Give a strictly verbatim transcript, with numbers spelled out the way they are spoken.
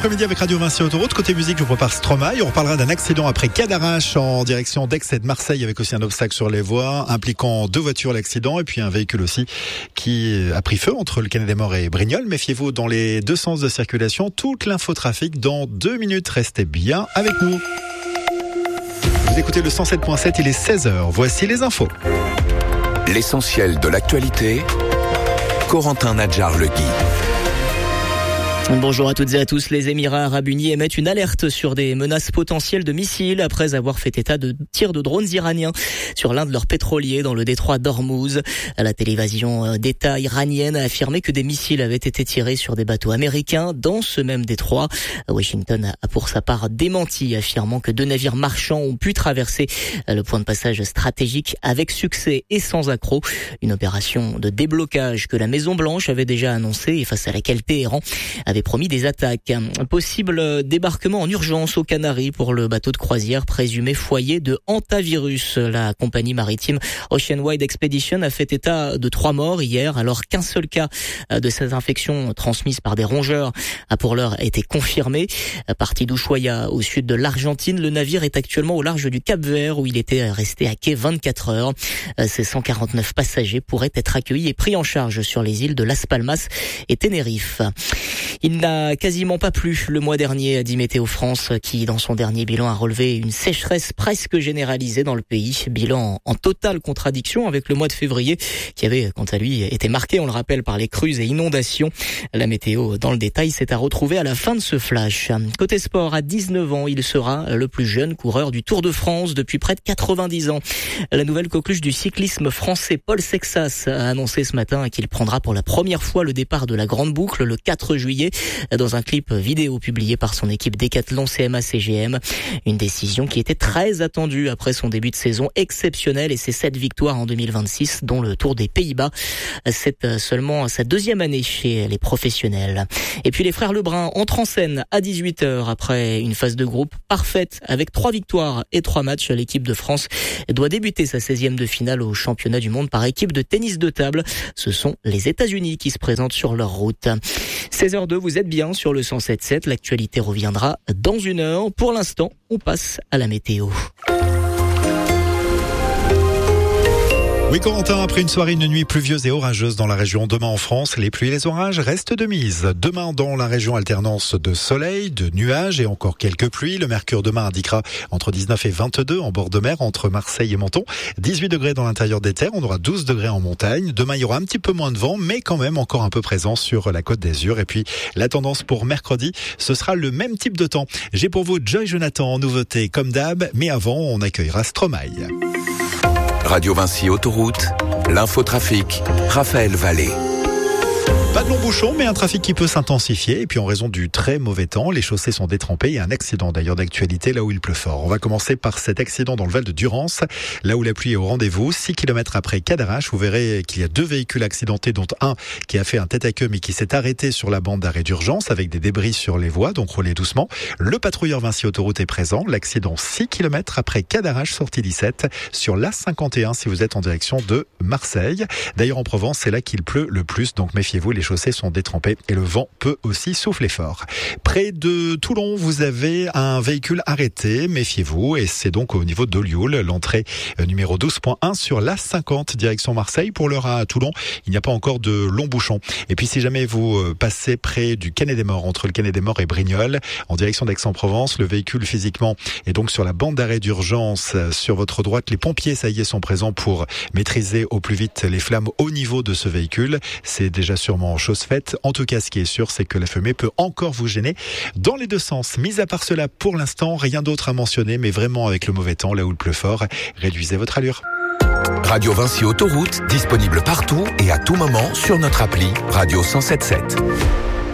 l'après-midi avec Radio Vinci Autoroute. Côté musique, je vous prépare Stromae. On reparlera d'un accident après Cadarache en direction d'Aix et de Marseille, avec aussi un obstacle sur les voies impliquant deux voitures, l'accident, et puis un véhicule aussi qui a pris feu entre le Canet des Morts et Brignoles. Méfiez-vous dans les deux sens de circulation. Toute l'infotrafic dans deux minutes. Restez bien avec nous. Vous écoutez le cent sept point sept, il est seize heures. Voici les infos. L'essentiel de l'actualité, Corentin Nadjar-Legui. Bonjour à toutes et à tous. Les Émirats Arabes Unis émettent une alerte sur des menaces potentielles de missiles après avoir fait état de tirs de drones iraniens sur l'un de leurs pétroliers dans le détroit d'Ormuz. La télévision d'État iranienne a affirmé que des missiles avaient été tirés sur des bateaux américains dans ce même détroit. Washington a pour sa part démenti, affirmant que deux navires marchands ont pu traverser le point de passage stratégique avec succès et sans accroc. Une opération de déblocage que la Maison-Blanche avait déjà annoncée et face à laquelle Téhéran avait promis des attaques. Un possible débarquement en urgence aux Canaries pour le bateau de croisière présumé foyer de hantavirus. La compagnie maritime Ocean Wide Expedition a fait état de trois morts hier, alors qu'un seul cas de cette infection transmise par des rongeurs a pour l'heure été confirmé. Parti d'Ushuaia au sud de l'Argentine, le navire est actuellement au large du Cap-Vert où il était resté à quai vingt-quatre heures. Ces cent quarante-neuf passagers pourraient être accueillis et pris en charge sur les îles de Las Palmas et Tenerife. Il n'a quasiment pas plu le mois dernier, a dit Météo France, qui dans son dernier bilan a relevé une sécheresse presque généralisée dans le pays. Bilan en totale contradiction avec le mois de février, qui avait quant à lui été marqué, on le rappelle, par les crues et inondations. La météo, dans le détail, s'est à retrouver à la fin de ce flash. Côté sport, à dix-neuf ans, il sera le plus jeune coureur du Tour de France depuis près de quatre-vingt-dix ans. La nouvelle coqueluche du cyclisme français, Paul Sexas, a annoncé ce matin qu'il prendra pour la première fois le départ de la Grande Boucle le quatre juillet. Dans un clip vidéo publié par son équipe Décathlon C M A C G M. Une décision qui était très attendue après son début de saison exceptionnel et ses sept victoires en deux mille vingt-six, dont le Tour des Pays-Bas. C'est seulement sa deuxième année chez les professionnels. Et puis les frères Lebrun entrent en scène à dix-huit heures après une phase de groupe parfaite avec trois victoires et trois matchs. L'équipe de France doit débuter sa seizième de finale au championnat du monde par équipe de tennis de table. Ce sont les États-Unis qui se présentent sur leur route. seize heures deux, vous êtes bien sur le cent sept point sept. L'actualité reviendra dans une heure. Pour l'instant, on passe à la météo. Oui, Corentin, après une soirée, une nuit pluvieuse et orageuse dans la région, demain en France, les pluies et les orages restent de mise. Demain, dans la région, alternance de soleil, de nuages et encore quelques pluies. Le mercure demain indiquera entre dix-neuf et vingt-deux en bord de mer, entre Marseille et Menton. dix-huit degrés dans l'intérieur des terres, on aura douze degrés en montagne. Demain, il y aura un petit peu moins de vent, mais quand même encore un peu présent sur la Côte d'Azur. Et puis, la tendance pour mercredi, ce sera le même type de temps. J'ai pour vous Joy Jonathan en nouveauté comme d'hab, mais avant, on accueillera Stromae. Radio Vinci Autoroute, l'infotrafic, Raphaël Vallée. Pas de long bouchon, mais un trafic qui peut s'intensifier. Et puis en raison du très mauvais temps, les chaussées sont détrempées. Il y a un accident d'ailleurs d'actualité là où il pleut fort. On va commencer par cet accident dans le Val de Durance, là où la pluie est au rendez-vous. six kilomètres après Cadarache, vous verrez qu'il y a deux véhicules accidentés, dont un qui a fait un tête à queue mais qui s'est arrêté sur la bande d'arrêt d'urgence avec des débris sur les voies, donc roulez doucement. Le patrouilleur Vinci Autoroute est présent. L'accident six kilomètres après Cadarache, sortie dix-sept, sur l'A cinquante et un si vous êtes en direction de Marseille. D'ailleurs en Provence, c'est là qu'il pleut le plus, donc méfiez-vous, les chaussées sont détrempées et le vent peut aussi souffler fort. Près de Toulon, vous avez un véhicule arrêté, méfiez-vous, et c'est donc au niveau d'Olioul, l'entrée numéro douze point un sur l'A cinquante direction Marseille. Pour l'heure à Toulon, il n'y a pas encore de long bouchon. Et puis si jamais vous passez près du Canet des Morts, entre le Canet des Morts et Brignoles, en direction d'Aix-en-Provence, le véhicule physiquement est donc sur la bande d'arrêt d'urgence sur votre droite. Les pompiers, ça y est, sont présents pour maîtriser au plus vite les flammes au niveau de ce véhicule. C'est déjà sûrement chose faite. En tout cas, ce qui est sûr, c'est que la fumée peut encore vous gêner dans les deux sens. Mis à part cela, pour l'instant, rien d'autre à mentionner, mais vraiment avec le mauvais temps, là où il pleut fort, réduisez votre allure. Radio Vinci Autoroute, disponible partout et à tout moment sur notre appli Radio cent sept point sept.